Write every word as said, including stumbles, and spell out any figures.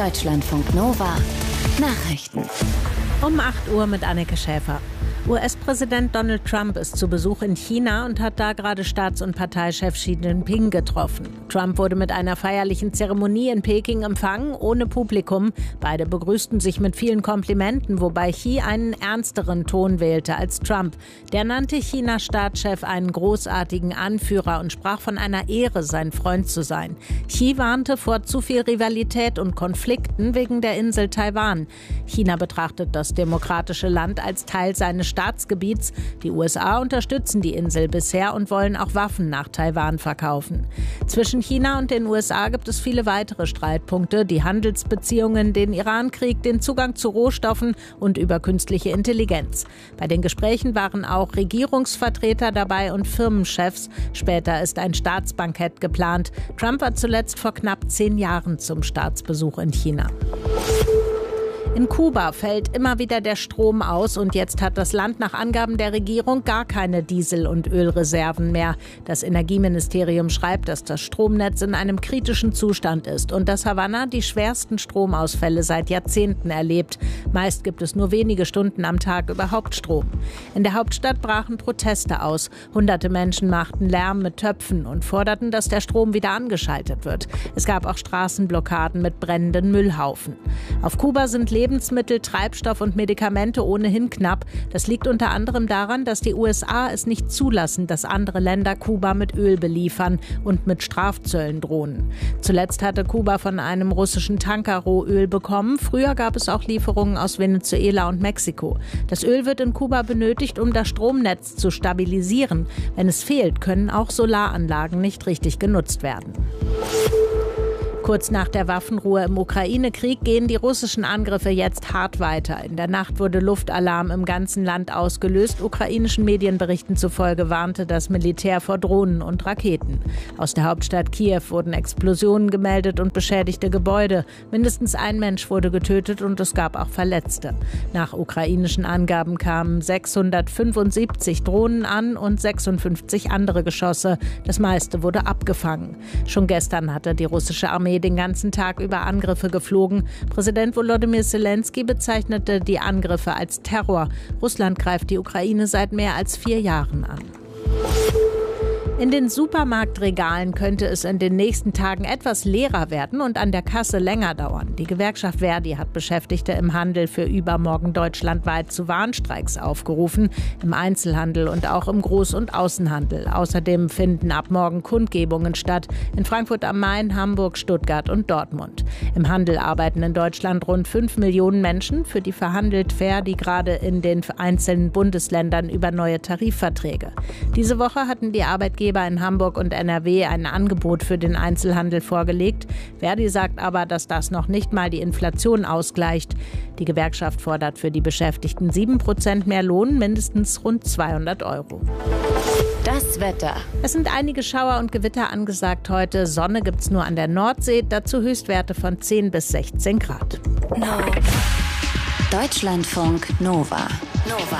Deutschlandfunk Nova Nachrichten. Um acht Uhr mit Anneke Schäfer. U S-Präsident Donald Trump ist zu Besuch in China und hat da gerade Staats- und Parteichef Xi Jinping getroffen. Trump wurde mit einer feierlichen Zeremonie in Peking empfangen, ohne Publikum. Beide begrüßten sich mit vielen Komplimenten, wobei Xi einen ernsteren Ton wählte als Trump. Der nannte Chinas Staatschef einen großartigen Anführer und sprach von einer Ehre, sein Freund zu sein. Xi warnte vor zu viel Rivalität und Konflikten wegen der Insel Taiwan. China betrachtet das demokratische Land als Teil seines Staatsgebiets. Die U S A unterstützen die Insel bisher und wollen auch Waffen nach Taiwan verkaufen. Zwischen China und den U S A gibt es viele weitere Streitpunkte, die Handelsbeziehungen, den Irankrieg, den Zugang zu Rohstoffen und über künstliche Intelligenz. Bei den Gesprächen waren auch Regierungsvertreter dabei und Firmenchefs. Später ist ein Staatsbankett geplant. Trump war zuletzt vor knapp zehn Jahren zum Staatsbesuch in China. In Kuba fällt immer wieder der Strom aus und jetzt hat das Land nach Angaben der Regierung gar keine Diesel- und Ölreserven mehr. Das Energieministerium schreibt, dass das Stromnetz in einem kritischen Zustand ist und dass Havanna die schwersten Stromausfälle seit Jahrzehnten erlebt. Meist gibt es nur wenige Stunden am Tag überhaupt Strom. In der Hauptstadt brachen Proteste aus. Hunderte Menschen machten Lärm mit Töpfen und forderten, dass der Strom wieder angeschaltet wird. Es gab auch Straßenblockaden mit brennenden Müllhaufen. Auf Kuba sind Lebensmittel, Treibstoff und Medikamente ohnehin knapp. Das liegt unter anderem daran, dass die U S A es nicht zulassen, dass andere Länder Kuba mit Öl beliefern und mit Strafzöllen drohen. Zuletzt hatte Kuba von einem russischen Tanker Rohöl bekommen. Früher gab es auch Lieferungen aus Venezuela und Mexiko. Das Öl wird in Kuba benötigt, um das Stromnetz zu stabilisieren. Wenn es fehlt, können auch Solaranlagen nicht richtig genutzt werden. Kurz nach der Waffenruhe im Ukraine-Krieg gehen die russischen Angriffe jetzt hart weiter. In der Nacht wurde Luftalarm im ganzen Land ausgelöst. Ukrainischen Medienberichten zufolge warnte das Militär vor Drohnen und Raketen. Aus der Hauptstadt Kiew wurden Explosionen gemeldet und beschädigte Gebäude. Mindestens ein Mensch wurde getötet und es gab auch Verletzte. Nach ukrainischen Angaben kamen sechshundertfünfundsiebzig Drohnen an und sechsundfünfzig andere Geschosse. Das meiste wurde abgefangen. Schon gestern hatte die russische Armee den ganzen Tag über Angriffe geflogen. Präsident Volodymyr Zelensky bezeichnete die Angriffe als Terror. Russland greift die Ukraine seit mehr als vier Jahren an. In den Supermarktregalen könnte es in den nächsten Tagen etwas leerer werden und an der Kasse länger dauern. Die Gewerkschaft Verdi hat Beschäftigte im Handel für übermorgen deutschlandweit zu Warnstreiks aufgerufen, im Einzelhandel und auch im Groß- und Außenhandel. Außerdem finden ab morgen Kundgebungen statt in Frankfurt am Main, Hamburg, Stuttgart und Dortmund. Im Handel arbeiten in Deutschland rund fünf Millionen Menschen. Für die verhandelt Verdi gerade in den einzelnen Bundesländern über neue Tarifverträge. Diese Woche hatten die Arbeitgeber in Hamburg und N R W ein Angebot für den Einzelhandel vorgelegt. Verdi sagt aber, dass das noch nicht mal die Inflation ausgleicht. Die Gewerkschaft fordert für die Beschäftigten sieben Prozent mehr Lohn, mindestens rund zweihundert Euro. Das Wetter. Es sind einige Schauer und Gewitter angesagt heute. Sonne gibt's nur an der Nordsee, dazu Höchstwerte von zehn bis sechzehn Grad. No. Deutschlandfunk Nova. Nova.